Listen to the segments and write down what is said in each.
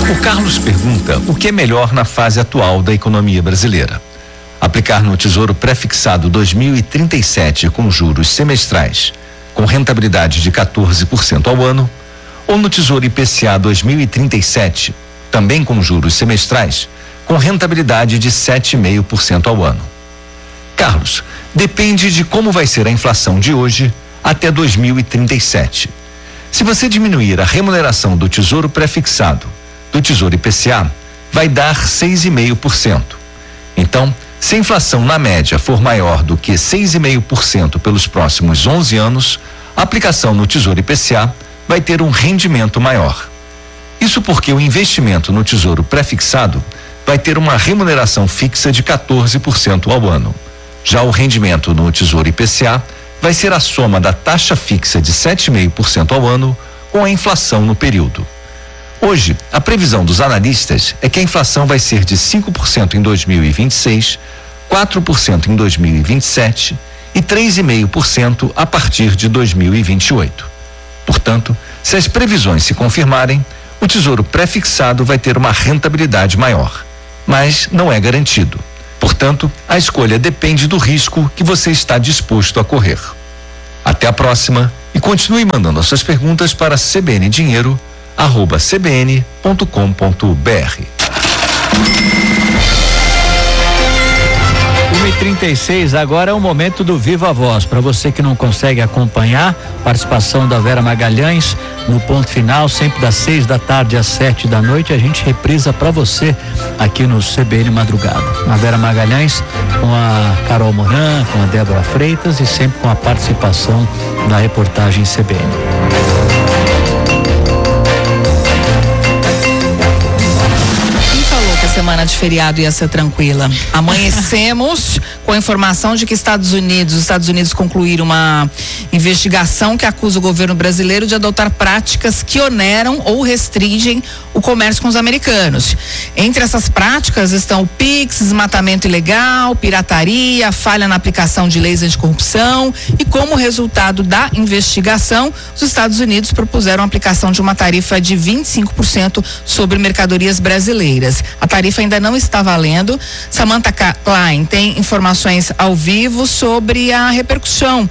O Carlos pergunta o que é melhor na fase atual da economia brasileira. Aplicar no Tesouro Prefixado 2037 com juros semestrais, com rentabilidade de 14% ao ano, ou no Tesouro IPCA 2037, também com juros semestrais, com rentabilidade de 7,5% ao ano. Carlos, depende de como vai ser a inflação de hoje até 2037. Se você diminuir a remuneração do Tesouro Prefixado do Tesouro IPCA, vai dar 6,5%. Então, se a inflação na média for maior do que 6,5% pelos próximos 11 anos, a aplicação no Tesouro IPCA vai ter um rendimento maior. Isso porque o investimento no Tesouro Prefixado vai ter uma remuneração fixa de 14% ao ano. Já o rendimento no Tesouro IPCA vai ser a soma da taxa fixa de 7,5% ao ano com a inflação no período. Hoje, a previsão dos analistas é que a inflação vai ser de 5% em 2026, 4% em 2027 e 3,5% a partir de 2028. Portanto, se as previsões se confirmarem, o Tesouro Prefixado vai ter uma rentabilidade maior, mas não é garantido. Portanto, a escolha depende do risco que você está disposto a correr. Até a próxima e continue mandando as suas perguntas para cbndinheiro@cbn.com.br. 1h36, agora é o momento do Viva Voz. Para você que não consegue acompanhar, participação da Vera Magalhães no ponto final, sempre das 6 da tarde às 7 da noite, a gente reprisa para você aqui no CBN Madrugada. A Vera Magalhães com a Carol Moran, com a Débora Freitas e sempre com a participação da reportagem CBN. Semana de feriado ia ser tranquila. Amanhecemos com a informação de que os Estados Unidos concluíram uma investigação que acusa o governo brasileiro de adotar práticas que oneram ou restringem o comércio com os americanos. Entre essas práticas estão o PIX, desmatamento ilegal, pirataria, falha na aplicação de leis anticorrupção e, como resultado da investigação, os Estados Unidos propuseram a aplicação de uma tarifa de 25% sobre mercadorias brasileiras. A tarifa ainda não está valendo. Samantha Klein tem informações ao vivo sobre a repercussão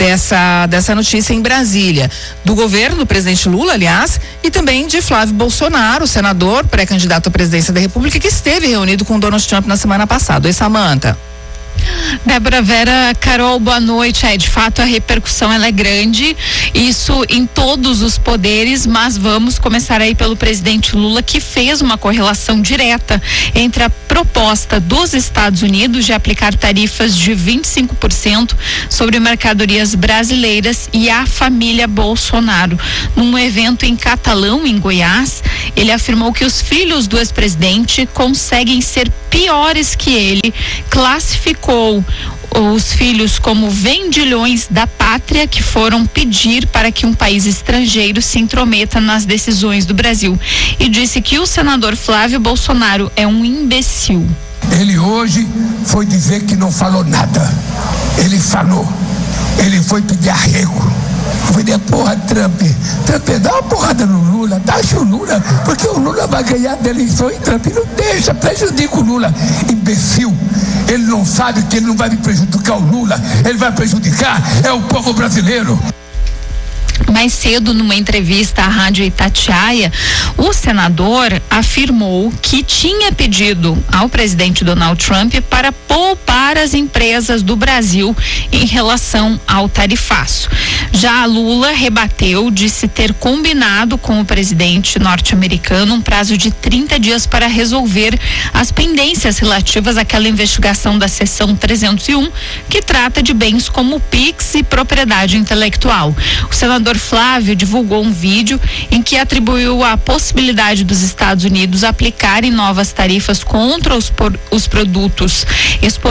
dessa notícia em Brasília, do governo do presidente Lula, aliás, e também de Flávio Bolsonaro, senador, pré-candidato à presidência da República, que esteve reunido com Donald Trump na semana passada. Oi, Samantha. Débora, Vera, Carol, boa noite. De fato a repercussão ela é grande, isso em todos os poderes, mas vamos começar aí pelo presidente Lula, que fez uma correlação direta entre a proposta dos Estados Unidos de aplicar tarifas de 25% sobre mercadorias brasileiras e a família Bolsonaro. Num evento em Catalão, em Goiás, ele afirmou que os filhos do ex-presidente conseguem ser piores que ele, classificou os filhos como vendilhões da pátria que foram pedir para que um país estrangeiro se intrometa nas decisões do Brasil, e disse que o senador Flávio Bolsonaro é um imbecil. Ele hoje foi dizer que não falou nada. Ele falou. Ele foi pedir arrego. Eu falei, porra, Trump, dá uma porrada no Lula, taxa o Lula, porque o Lula vai ganhar da eleição e Trump não deixa, prejudica o Lula. Imbecil, ele não sabe que ele não vai prejudicar o Lula, ele vai prejudicar o povo brasileiro. Mais cedo, numa entrevista à Rádio Itatiaia, o senador afirmou que tinha pedido ao presidente Donald Trump para poupar as empresas do Brasil em relação ao tarifaço. Já Lula rebateu, disse ter combinado com o presidente norte-americano um prazo de 30 dias para resolver as pendências relativas àquela investigação da seção 301, que trata de bens como Pix e propriedade intelectual. O senador Flávio divulgou um vídeo em que atribuiu a possibilidade dos Estados Unidos aplicarem novas tarifas contra os produtos exportados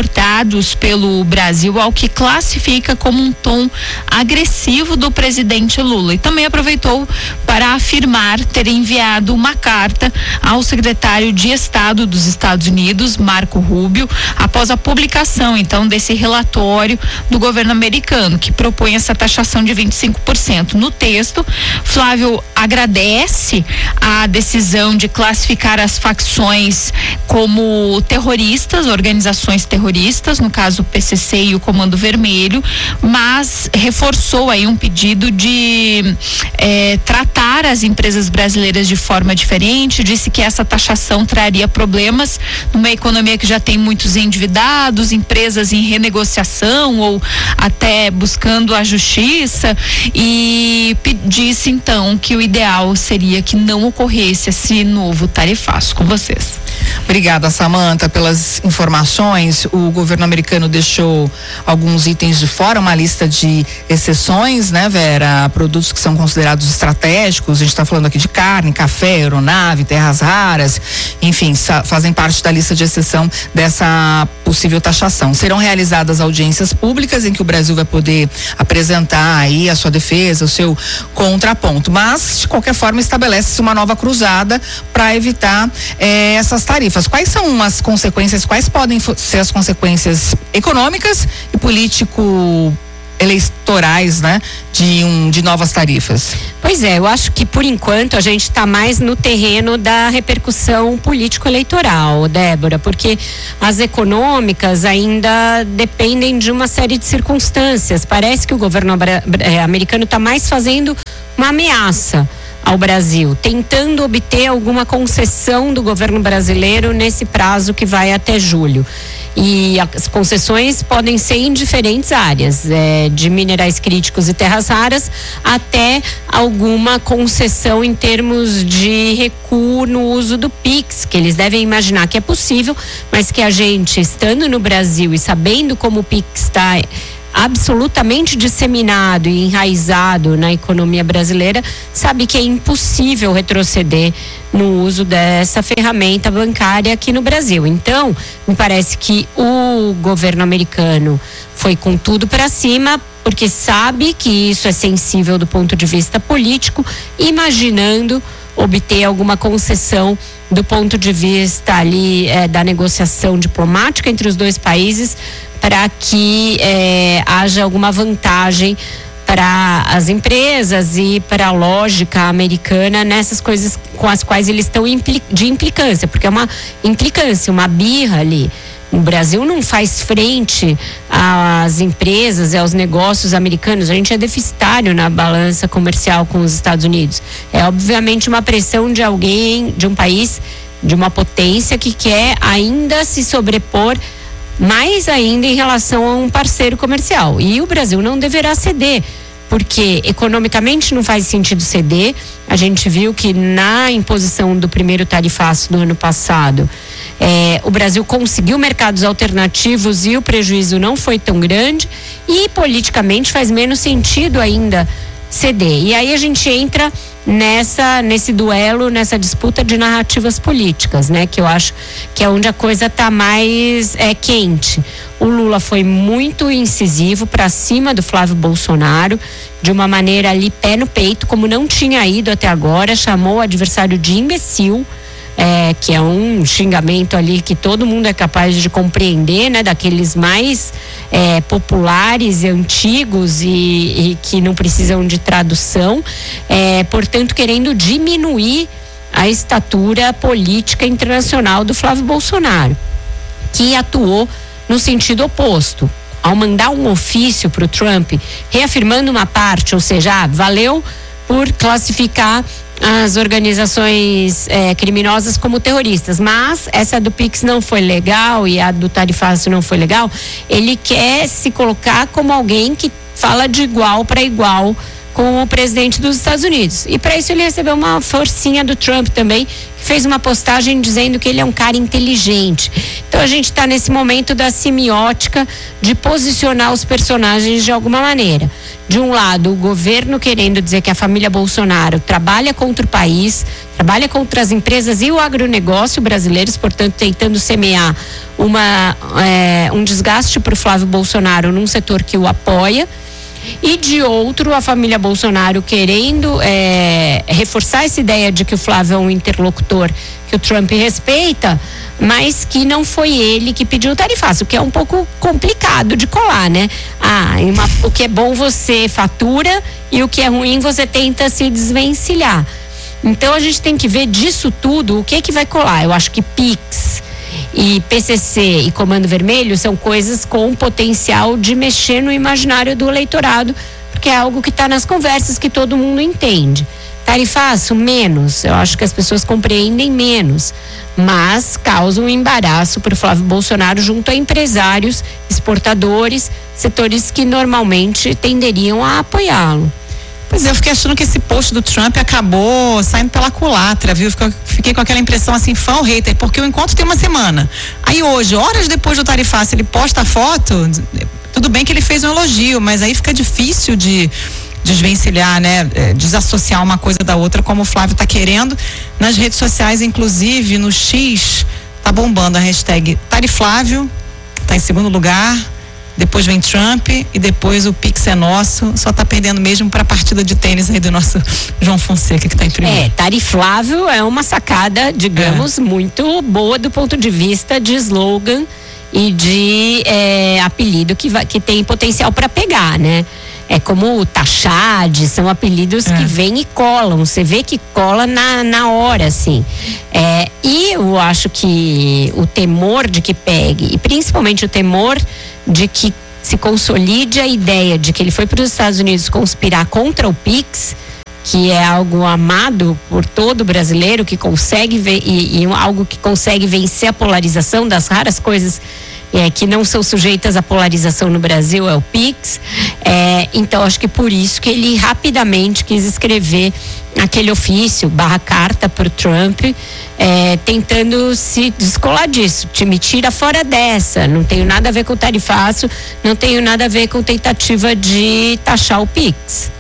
furtados pelo Brasil, ao que classifica como um tom agressivo do presidente Lula. E também aproveitou para afirmar ter enviado uma carta ao secretário de Estado dos Estados Unidos, Marco Rubio, após a publicação, então, desse relatório do governo americano, que propõe essa taxação de 25%. No texto, Flávio agradece a decisão de classificar as facções como terroristas, organizações terroristas, no caso o PCC e o Comando Vermelho, mas reforçou aí um pedido de tratar as empresas brasileiras de forma diferente, disse que essa taxação traria problemas numa economia que já tem muitos endividados, empresas em renegociação ou até buscando a justiça, e disse então que o ideal seria que não ocorresse esse novo tarifaço. Com vocês. Obrigada, Samanta, pelas informações. O governo americano deixou alguns itens de fora, uma lista de exceções, né, Vera? Produtos que são considerados estratégicos. A gente está falando aqui de carne, café, aeronave, terras raras, enfim, fazem parte da lista de exceção dessa possível taxação. Serão realizadas audiências públicas em que o Brasil vai poder apresentar aí a sua defesa, o seu contraponto. Mas, de qualquer forma, estabelece-se uma nova cruzada para evitar essas tarifas. Quais são as consequências, quais podem ser as consequências econômicas e eleitorais, né, de novas tarifas? Pois é, eu acho que por enquanto a gente está mais no terreno da repercussão político-eleitoral, Débora, porque as econômicas ainda dependem de uma série de circunstâncias. Parece que o governo americano está mais fazendo uma ameaça ao Brasil, tentando obter alguma concessão do governo brasileiro nesse prazo que vai até julho. E as concessões podem ser em diferentes áreas, de minerais críticos e terras raras, até alguma concessão em termos de recuo no uso do PIX, que eles devem imaginar que é possível, mas que a gente, estando no Brasil e sabendo como o PIX está absolutamente disseminado e enraizado na economia brasileira, sabe que é impossível retroceder no uso dessa ferramenta bancária aqui no Brasil. Então, me parece que o governo americano foi com tudo para cima, porque sabe que isso é sensível do ponto de vista político, imaginando obter alguma concessão do ponto de vista ali da negociação diplomática entre os dois países, para que haja alguma vantagem para as empresas e para a lógica americana nessas coisas com as quais eles estão de implicância, porque é uma implicância, uma birra ali. O Brasil não faz frente às empresas e aos negócios americanos. A gente é deficitário na balança comercial com os Estados Unidos. É obviamente uma pressão de alguém, de um país, de uma potência que quer ainda se sobrepor mais ainda em relação a um parceiro comercial. E o Brasil não deverá ceder, porque economicamente não faz sentido ceder. A gente viu que na imposição do primeiro tarifaço do ano passado, o Brasil conseguiu mercados alternativos e o prejuízo não foi tão grande, e politicamente faz menos sentido ainda ceder. E aí a gente entra nesse duelo, nessa disputa de narrativas políticas, né? Que eu acho que é onde a coisa está mais quente. O Lula foi muito incisivo para cima do Flávio Bolsonaro, de uma maneira ali pé no peito, como não tinha ido até agora, chamou o adversário de imbecil, que é um xingamento ali que todo mundo é capaz de compreender, né? Daqueles mais populares e antigos e que não precisam de tradução, portanto querendo diminuir a estatura política internacional do Flávio Bolsonaro, que atuou no sentido oposto, ao mandar um ofício para o Trump, reafirmando uma parte, ou seja, valeu por classificar as organizações criminosas como terroristas, mas essa do PIX não foi legal e a do tarifaço não foi legal. Ele quer se colocar como alguém que fala de igual para igual com o presidente dos Estados Unidos. E para isso ele recebeu uma forcinha do Trump também, que fez uma postagem dizendo que ele é um cara inteligente. Então a gente está nesse momento da semiótica de posicionar os personagens de alguma maneira. De um lado, o governo querendo dizer que a família Bolsonaro trabalha contra o país, trabalha contra as empresas e o agronegócio brasileiros, portanto tentando semear um desgaste para o Flávio Bolsonaro num setor que o apoia. E de outro, a família Bolsonaro querendo reforçar essa ideia de que o Flávio é um interlocutor que o Trump respeita, mas que não foi ele que pediu o tarifaço, o que é um pouco complicado de colar, né? O que é bom você fatura e o que é ruim você tenta se desvencilhar. Então a gente tem que ver disso tudo o que vai colar. Eu acho que PIX e PCC e Comando Vermelho são coisas com potencial de mexer no imaginário do eleitorado, porque é algo que está nas conversas que todo mundo entende. Tarifaço, menos. Eu acho que as pessoas compreendem menos, mas causa um embaraço para o Flávio Bolsonaro junto a empresários, exportadores, setores que normalmente tenderiam a apoiá-lo. Pois é, eu fiquei achando que esse post do Trump acabou saindo pela culatra, viu? Fiquei com aquela impressão assim, fã ou hater, porque o encontro tem uma semana. Aí hoje, horas depois do tarifaço, ele posta a foto, tudo bem que ele fez um elogio, mas aí fica difícil de desvencilhar, né? Desassociar uma coisa da outra, como o Flávio está querendo. Nas redes sociais, inclusive, no X, tá bombando a hashtag Tariflávio, tá em segundo lugar. Depois vem Trump e depois o Pix é nosso. Só tá perdendo mesmo para a partida de tênis aí do nosso João Fonseca, que tá em primeiro. Tariflávio é uma sacada, digamos, muito boa do ponto de vista de slogan e de apelido que tem potencial para pegar, né? É como o Tachad, são apelidos que vêm e colam. Você vê que cola na hora, assim. E eu acho que o temor de que pegue, e principalmente o temor de que se consolide a ideia de que ele foi para os Estados Unidos conspirar contra o Pix, que é algo amado por todo brasileiro, que consegue ver, e algo que consegue vencer a polarização das raras coisas que não são sujeitas à polarização no Brasil, é o Pix. Então acho que por isso que ele rapidamente quis escrever aquele ofício /carta para o Trump, tentando se descolar disso. Me tira fora dessa, não tenho nada a ver com o tarifaço, não tenho nada a ver com tentativa de taxar o Pix.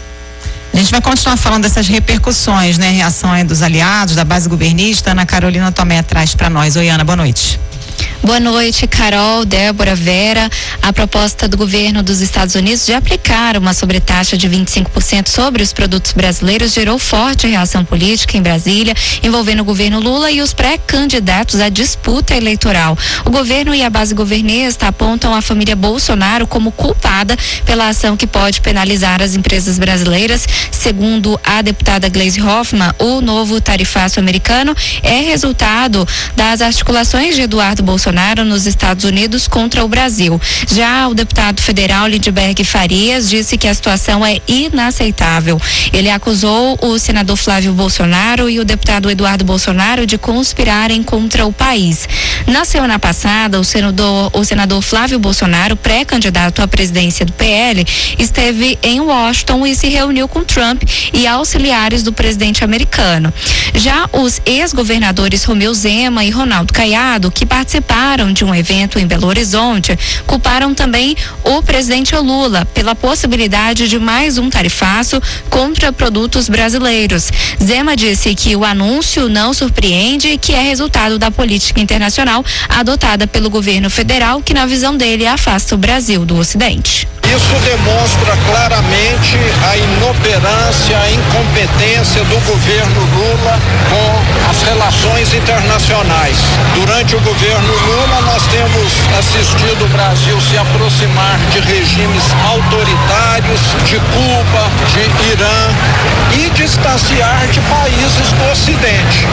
A gente vai continuar falando dessas repercussões, né? Reação aí dos aliados, da base governista. Ana Carolina Tomé traz para nós. Oi, Ana, boa noite. Boa noite, Carol, Débora, Vera. A proposta do governo dos Estados Unidos de aplicar uma sobretaxa de 25% sobre os produtos brasileiros gerou forte reação política em Brasília, envolvendo o governo Lula e os pré-candidatos à disputa eleitoral. O governo e a base governista apontam a família Bolsonaro como culpada pela ação que pode penalizar as empresas brasileiras. Segundo a deputada Gleisi Hoffmann, o novo tarifaço americano é resultado das articulações de Eduardo Bolsonaro nos Estados Unidos contra o Brasil. Já o deputado federal Lindbergh Farias disse que a situação é inaceitável. Ele acusou o senador Flávio Bolsonaro e o deputado Eduardo Bolsonaro de conspirarem contra o país. Na semana passada, o senador Flávio Bolsonaro, pré-candidato à presidência do PL, esteve em Washington e se reuniu com Trump e auxiliares do presidente americano. Já os ex-governadores Romeu Zema e Ronaldo Caiado, que participaram de um evento em Belo Horizonte, culparam também o presidente Lula pela possibilidade de mais um tarifaço contra produtos brasileiros. Zema disse que o anúncio não surpreende e que é resultado da política internacional adotada pelo governo federal, que na visão dele afasta o Brasil do Ocidente. Isso demonstra claramente a inoperância, a incompetência do governo Lula com as relações internacionais. Durante o governo Lula, nós temos assistido o Brasil se aproximar de regimes autoritários, de Cuba, de Irã e distanciar de países do Ocidente.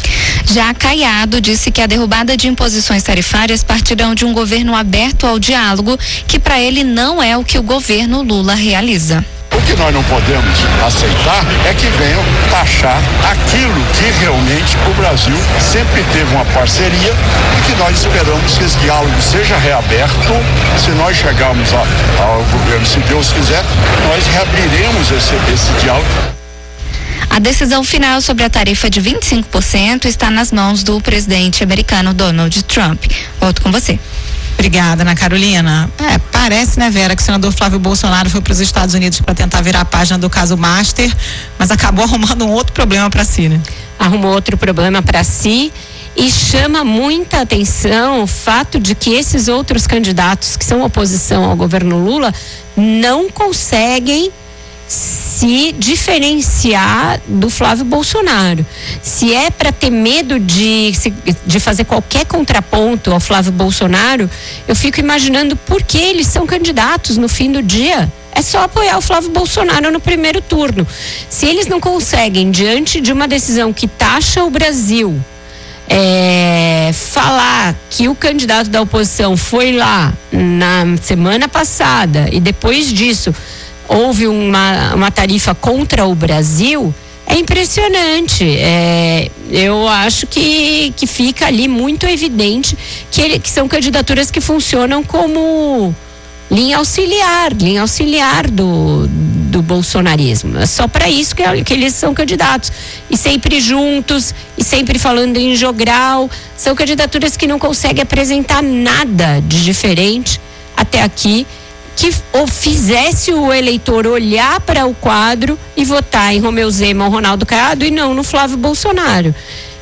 Já Caiado disse que a derrubada de imposições tarifárias partirão de um governo aberto ao diálogo, que para ele não é o que o governo Lula realiza. O que nós não podemos aceitar é que venham taxar aquilo que realmente o Brasil sempre teve uma parceria e que nós esperamos que esse diálogo seja reaberto. Se nós chegarmos ao governo, se Deus quiser, nós reabriremos esse diálogo. A decisão final sobre a tarifa de 25% está nas mãos do presidente americano Donald Trump. Volto com você. Obrigada, Ana Carolina. Parece, né, Vera, que o senador Flávio Bolsonaro foi para os Estados Unidos para tentar virar a página do caso Master, mas acabou arrumando um outro problema para si, né? Arrumou outro problema para si e chama muita atenção o fato de que esses outros candidatos que são oposição ao governo Lula não conseguem se diferenciar do Flávio Bolsonaro. Se é para ter medo de fazer qualquer contraponto ao Flávio Bolsonaro, eu fico imaginando por que eles são candidatos no fim do dia. É só apoiar o Flávio Bolsonaro no primeiro turno. Se eles não conseguem, diante de uma decisão que taxa o Brasil, falar que o candidato da oposição foi lá na semana passada e depois disso houve uma tarifa contra o Brasil, é impressionante. Eu acho que fica ali muito evidente que são candidaturas que funcionam como linha auxiliar do bolsonarismo. É só para isso que eles são candidatos. E sempre juntos, e sempre falando em jogral. São candidaturas que não conseguem apresentar nada de diferente até aqui, que fizesse o eleitor olhar para o quadro e votar em Romeu Zema ou Ronaldo Caiado e não no Flávio Bolsonaro.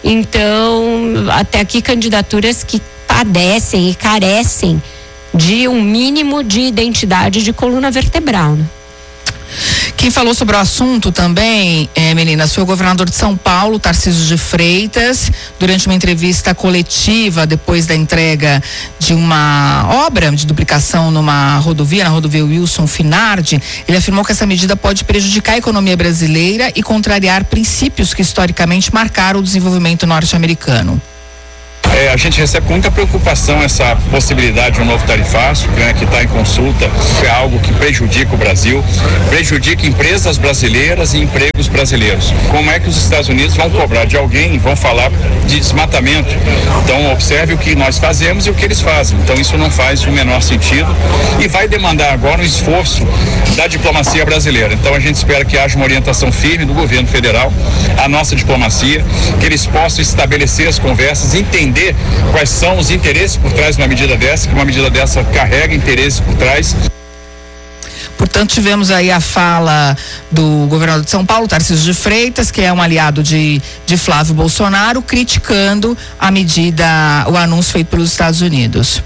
Então, até aqui candidaturas que padecem e carecem de um mínimo de identidade de coluna vertebral, né? Quem falou sobre o assunto também, meninas, foi o governador de São Paulo, Tarcísio de Freitas, durante uma entrevista coletiva depois da entrega de uma obra de duplicação na rodovia Wilson Finardi. Ele afirmou que essa medida pode prejudicar a economia brasileira e contrariar princípios que historicamente marcaram o desenvolvimento norte-americano. A gente recebe com muita preocupação essa possibilidade de um novo tarifaço, né, que está em consulta. É algo que prejudica o Brasil, prejudica empresas brasileiras e empregos brasileiros. Como é que os Estados Unidos vão cobrar de alguém e vão falar de desmatamento? Então, observe o que nós fazemos e o que eles fazem. Então, isso não faz o menor sentido e vai demandar agora um esforço da diplomacia brasileira. Então, a gente espera que haja uma orientação firme do governo federal, a nossa diplomacia, que eles possam estabelecer as conversas, entender quais são os interesses por trás de uma medida dessa, que uma medida dessa carrega interesses por trás. Portanto, tivemos aí a fala do governador de São Paulo, Tarcísio de Freitas, que é um aliado de Flávio Bolsonaro, criticando a medida, o anúncio feito pelos Estados Unidos.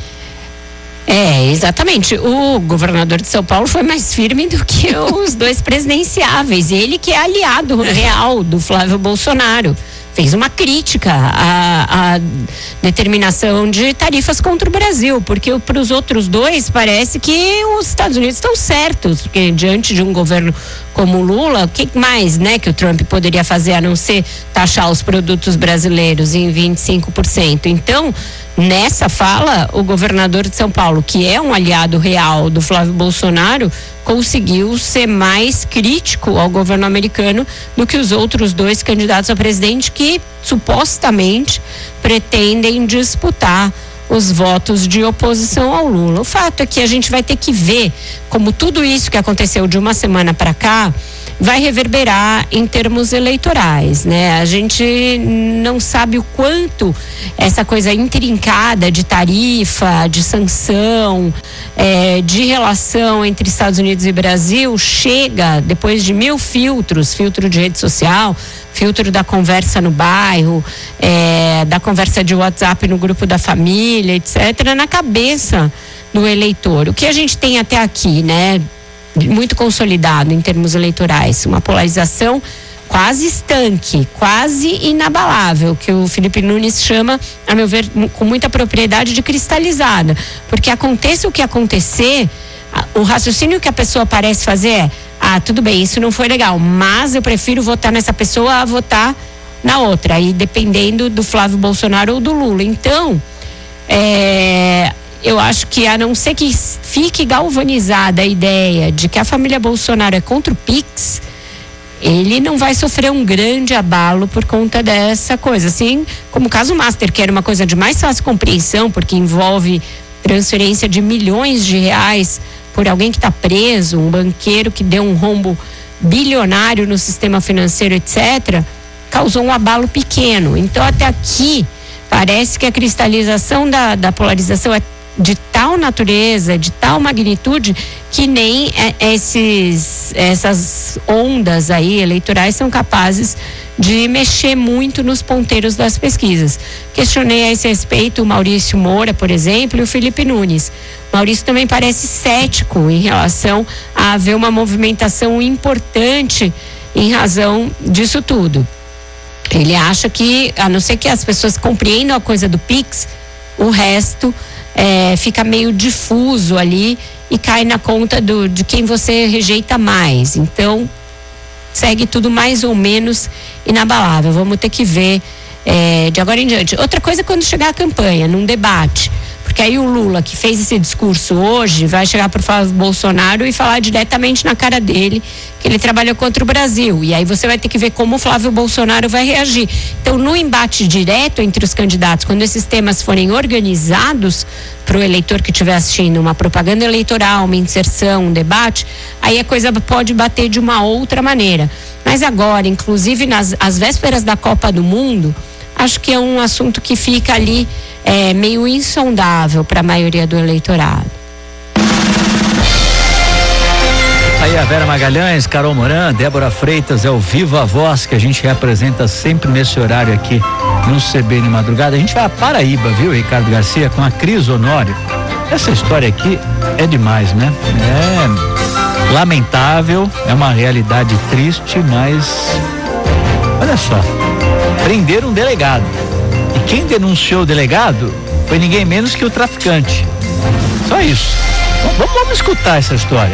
Exatamente. O governador de São Paulo foi mais firme do que os dois presidenciáveis. Ele que é aliado real do Flávio Bolsonaro. Fez uma crítica à determinação de tarifas contra o Brasil, porque para os outros dois parece que os Estados Unidos estão certos, porque diante de um governo como o Lula, o que mais, né, que o Trump poderia fazer a não ser taxar os produtos brasileiros em 25%. Então, nessa fala, o governador de São Paulo, que é um aliado real do Flávio Bolsonaro, conseguiu ser mais crítico ao governo americano do que os outros dois candidatos a presidente que supostamente pretendem disputar os votos de oposição ao Lula. O fato é que a gente vai ter que ver como tudo isso que aconteceu de uma semana para cá vai reverberar em termos eleitorais, né? A gente não sabe o quanto essa coisa intrincada de tarifa, de sanção, de relação entre Estados Unidos e Brasil chega depois de 1000 filtros, filtro de rede social, filtro da conversa no bairro, da conversa de WhatsApp no grupo da família, etc., na cabeça do eleitor. O que a gente tem até aqui, né? Muito consolidado em termos eleitorais, uma polarização quase estanque, quase inabalável, que o Felipe Nunes chama, a meu ver, com muita propriedade, de cristalizada, porque aconteça o que acontecer, o raciocínio que a pessoa parece fazer é, tudo bem, isso não foi legal, mas eu prefiro votar nessa pessoa a votar na outra, aí dependendo do Flávio Bolsonaro ou do Lula. Então, eu acho que, a não ser que fique galvanizada a ideia de que a família Bolsonaro é contra o Pix, ele não vai sofrer um grande abalo por conta dessa coisa. Assim como o caso Master, que era uma coisa de mais fácil compreensão, porque envolve transferência de milhões de reais por alguém que está preso, um banqueiro que deu um rombo bilionário no sistema financeiro, etc., causou um abalo pequeno. Então, até aqui, parece que a cristalização da polarização é de tal natureza, de tal magnitude, que nem essas ondas aí eleitorais são capazes de mexer muito nos ponteiros das pesquisas. Questionei a esse respeito o Maurício Moura, por exemplo, e o Felipe Nunes. Maurício também parece cético em relação a haver uma movimentação importante em razão disso tudo. Ele acha que, a não ser que as pessoas compreendam a coisa do Pix, o resto fica meio difuso ali e cai na conta de quem você rejeita mais. Então, segue tudo mais ou menos inabalável. Vamos ter que ver de agora em diante. Outra coisa é quando chegar a campanha, num debate. Porque aí o Lula, que fez esse discurso hoje, vai chegar para o Flávio Bolsonaro e falar diretamente na cara dele que ele trabalhou contra o Brasil. E aí você vai ter que ver como o Flávio Bolsonaro vai reagir. Então, no embate direto entre os candidatos, quando esses temas forem organizados para o eleitor que estiver assistindo, uma propaganda eleitoral, uma inserção, um debate, aí a coisa pode bater de uma outra maneira. Mas agora, inclusive às vésperas da Copa do Mundo, acho que é um assunto que fica ali meio insondável para a maioria do eleitorado. Aí a Vera Magalhães, Carol Moran, Débora Freitas, é o Viva Voz que a gente representa sempre nesse horário aqui no CBN Madrugada. A gente vai a Paraíba, viu, Ricardo Garcia, com a Cris Honório. Essa história aqui é demais, né? É lamentável, é uma realidade triste, mas olha só, prenderam um delegado. E quem denunciou o delegado foi ninguém menos que o traficante. Só isso. Vamos escutar essa história.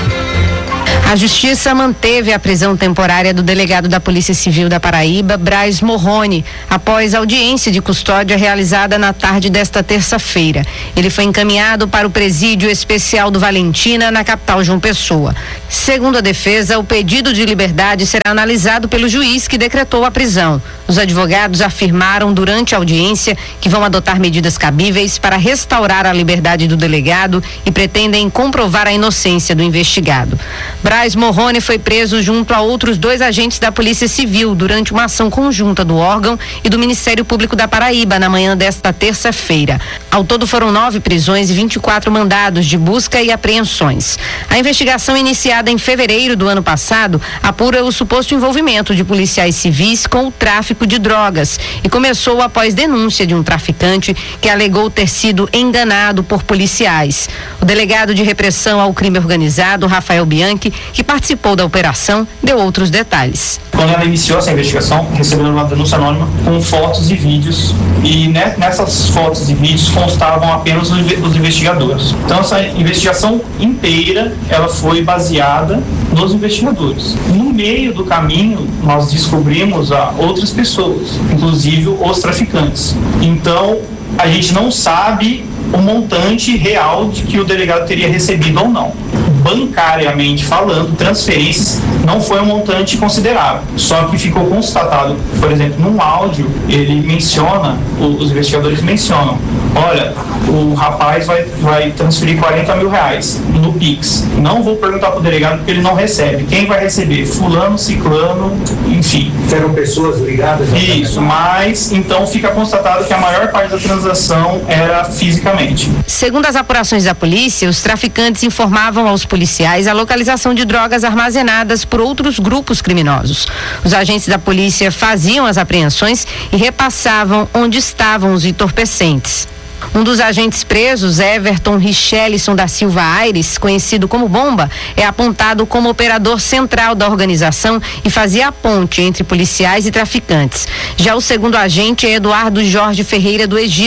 A Justiça manteve a prisão temporária do delegado da Polícia Civil da Paraíba, Braz Morrone, após audiência de custódia realizada na tarde desta terça-feira. Ele foi encaminhado para o Presídio Especial do Valentina, na capital João Pessoa. Segundo a defesa, o pedido de liberdade será analisado pelo juiz que decretou a prisão. Os advogados afirmaram durante a audiência que vão adotar medidas cabíveis para restaurar a liberdade do delegado e pretendem comprovar a inocência do investigado. Braz Morrone foi preso junto a outros 2 agentes da Polícia Civil durante uma ação conjunta do órgão e do Ministério Público da Paraíba na manhã desta terça-feira. Ao todo foram 9 prisões e 24 mandados de busca e apreensões. A investigação iniciada em fevereiro do ano passado apura o suposto envolvimento de policiais civis com o tráfico de drogas e começou após denúncia de um traficante que alegou ter sido enganado por policiais. O delegado de repressão ao crime organizado, Rafael Bianchi, que participou da operação, deu outros detalhes. Quando ela iniciou essa investigação, recebeu uma denúncia anônima com fotos e vídeos, e nessas fotos e vídeos constavam apenas os investigadores. Então essa investigação inteira, ela foi baseada nos investigadores. No meio do caminho, nós descobrimos outras pessoas, inclusive os traficantes. Então a gente não sabe o montante real de que o delegado teria recebido ou não. Bancariamente falando, transferências não foi um montante considerável. Só que ficou constatado, por exemplo, num áudio, ele menciona, os investigadores mencionam, olha, o rapaz vai transferir 40 mil reais no Pix. Não vou perguntar para o delegado porque ele não recebe. Quem vai receber? Fulano, ciclano, enfim. Eram pessoas ligadas? Isso, mas então fica constatado que a maior parte da transação era fisicamente. Segundo as apurações da polícia, os traficantes informavam aos policiais a localização de drogas armazenadas por outros grupos criminosos. Os agentes da polícia faziam as apreensões e repassavam onde estavam os entorpecentes. Um dos agentes presos, Everton Richelison da Silva Aires, conhecido como Bomba, é apontado como operador central da organização e fazia a ponte entre policiais e traficantes. Já o segundo agente é Eduardo Jorge Ferreira do Egito,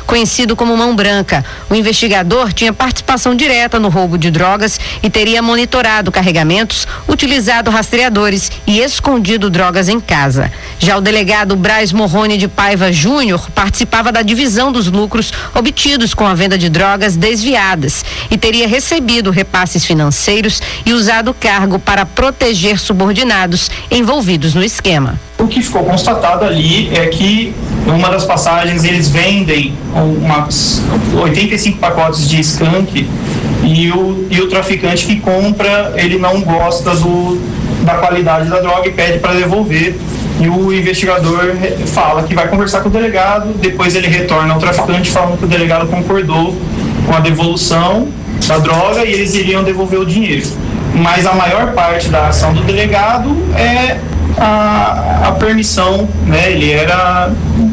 conhecido como Mão Branca. O investigador tinha participação direta no roubo de drogas e teria monitorado carregamentos, utilizado rastreadores e escondido drogas em casa. Já o delegado Braz Morrone de Paiva Júnior participava da divisão dos lucros obtidos com a venda de drogas desviadas e teria recebido repasses financeiros e usado o cargo para proteger subordinados envolvidos no esquema. O que ficou constatado ali é que numa das passagens eles vendem umas 85 pacotes de skunk e o traficante que compra, ele não gosta da qualidade da droga e pede para devolver. E o investigador fala que vai conversar com o delegado, depois ele retorna ao traficante falando que o delegado concordou com a devolução da droga e eles iriam devolver o dinheiro. Mas a maior parte da ação do delegado é a permissão, né? Ele era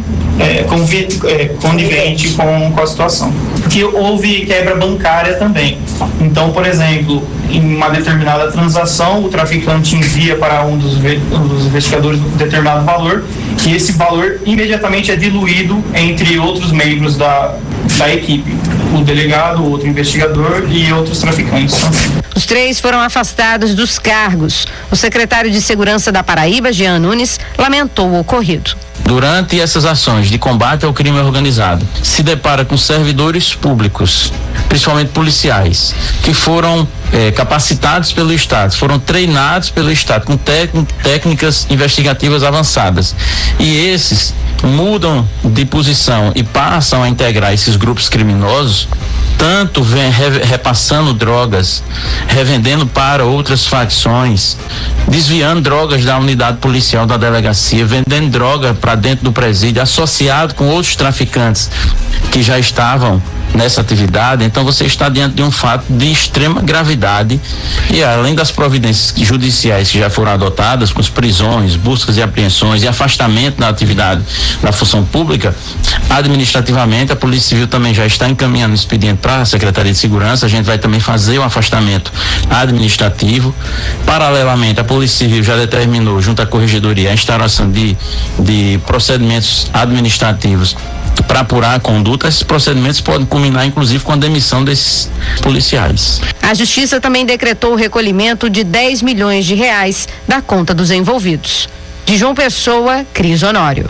conivente com a situação. Porque houve quebra bancária também. Então, por exemplo, em uma determinada transação, o traficante envia para um dos investigadores um determinado valor e esse valor imediatamente é diluído entre outros membros da equipe. O delegado, o outro investigador e outros traficantes. Os 3 foram afastados dos cargos. O secretário de Segurança da Paraíba, Jean Nunes, lamentou o ocorrido. Durante essas ações de combate ao crime organizado, se depara com servidores públicos, principalmente policiais, que foram capacitados pelo Estado, foram treinados pelo Estado com técnicas investigativas avançadas. E esses mudam de posição e passam a integrar esses grupos criminosos, tanto vem repassando drogas, revendendo para outras facções, desviando drogas da unidade policial da delegacia, vendendo droga para dentro do presídio, associado com outros traficantes que já estavam nessa atividade. Então você está diante de um fato de extrema gravidade e além das providências judiciais que já foram adotadas, com as prisões, buscas e apreensões e afastamento da atividade da função pública, administrativamente a Polícia Civil também já está encaminhando o expediente para a Secretaria de Segurança. A gente vai também fazer o afastamento administrativo. Paralelamente, a Polícia Civil já determinou, junto à Corregedoria, a instauração de procedimentos administrativos para apurar a conduta. Esses procedimentos podem culminar, inclusive, com a demissão desses policiais. A Justiça também decretou o recolhimento de 10 milhões de reais da conta dos envolvidos. De João Pessoa, Cris Honório.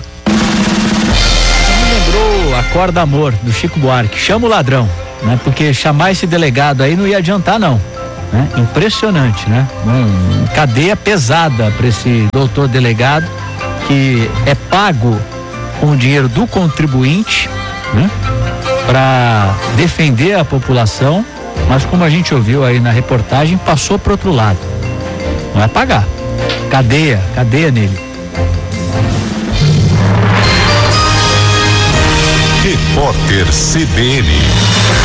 Lembrou Acorda Amor, do Chico Buarque. Chama o ladrão, né? Porque chamar esse delegado aí não ia adiantar, não. Né? Impressionante, né? Cadeia pesada para esse doutor delegado, que é pago com o dinheiro do contribuinte, né? Para defender a população, mas como a gente ouviu aí na reportagem, passou para outro lado. Não vai pagar. Cadeia nele. Repórter CBN.